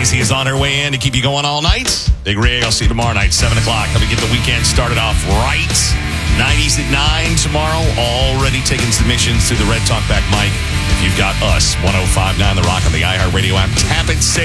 Stacey is on her way in to keep you going all night. Big Rig, I'll see you tomorrow night, 7 o'clock. Help me get the weekend started off right. 90s at 9 tomorrow. Already taking submissions to the Red Talkback mic. If you've got us, 105.9 The Rock on the iHeartRadio app. Tap it, say